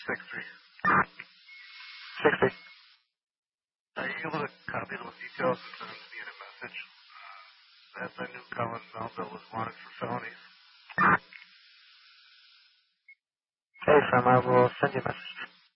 63. 60. Are you able to copy those details and send them to me in a message? That the new Collins Melville was wanted for felonies. Hey, Sam, I will send you a message.